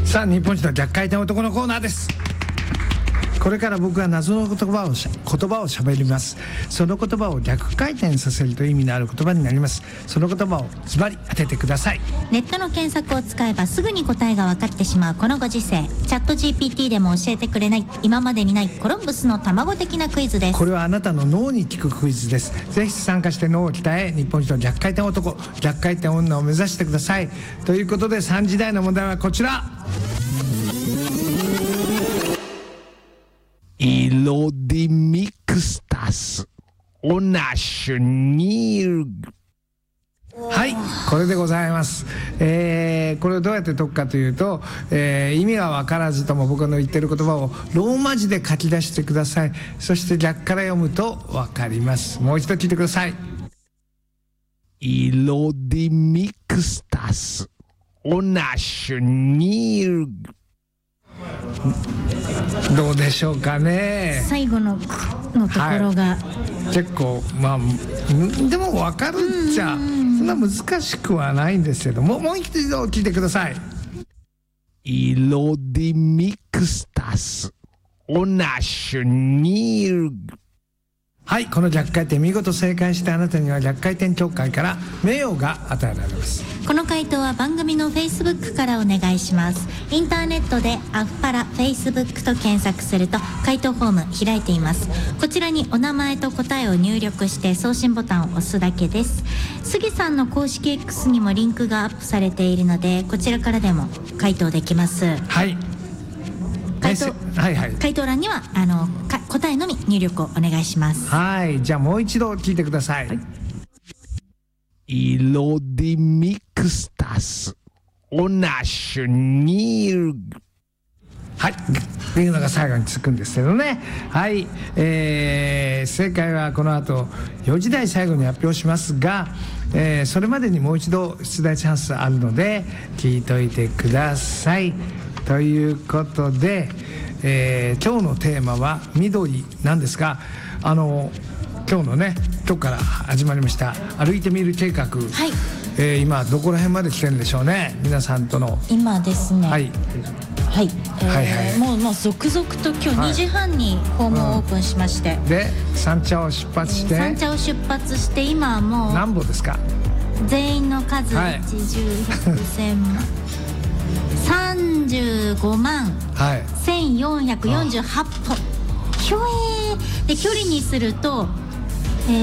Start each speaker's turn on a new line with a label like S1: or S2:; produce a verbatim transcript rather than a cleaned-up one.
S1: さあ、日本一の逆回転男のコーナーです。これから僕が謎の言葉をしゃ言葉を喋ります。その言葉を逆回転させると意味のある言葉になります。その言葉をズバリ当ててください。
S2: ネットの検索を使えばすぐに答えが分かってしまうこのご時世、チャット ジーピーティー でも教えてくれない今までにないコロンブスの卵的なクイズです。
S1: これはあなたの脳に効くクイズです。ぜひ参加して脳を鍛え、日本一の逆回転男、逆回転女を目指してください。ということでさんじ台の問題はこちら。イロディミクスタスオナシュニール。はい、これでございます。えー、これをどうやって解くかというと、えー、意味が分からずとも僕の言ってる言葉をローマ字で書き出してください。そして逆から読むと分かります。もう一度聞いてください。イロディミクスタスオナシュニール。どうでしょうかね。
S2: 最後の「く」のところが、
S1: はい、結構まあでも分かるっちゃそんな難しくはないんですけども、もう一度聞いてください。イロディミクスタスオナシュニール。はい、この逆回転見事正解してあなたには逆回転協会から名誉が与えられます。
S2: この回答は番組の Facebook からお願いします。インターネットでアフパラ Facebook と検索すると回答フォーム開いています。こちらにお名前と答えを入力して送信ボタンを押すだけです。杉さんの公式 X にもリンクがアップされているので、こちらからでも回答できます。
S1: はい、
S2: 回答、
S1: はいはい、
S2: 回答欄にはあのか答えのみ入力をお願いします。
S1: はい、じゃあもう一度聞いてください。はい、イロディミクスタスオナシュニール。はい、っていうのが最後につくんですけどね。はい、えー、正解はこの後よじ台最後に発表しますが、えー、それまでにもう一度出題チャンスあるので聞いといてください。ということで、えー、今日のテーマは緑なんですが、あの今日のね今日から始まりました歩いてみる計画、はい、えー、今どこら辺まで来てるんでしょうね、皆さんとの。
S2: 今ですね、
S1: はい
S2: はい、えーはいはい、もうもう続々と今日にじはんにホームをオープンしまして、
S1: はい、うん、で三茶を出発して、
S2: 三茶を出発して今はもう
S1: 何歩ですか、
S2: 全員の数、はい、いち、じゅう、ひゃく、せん、さんじゅうごまんせんよんひゃくよんじゅうはち歩、ひょえーで距離にすると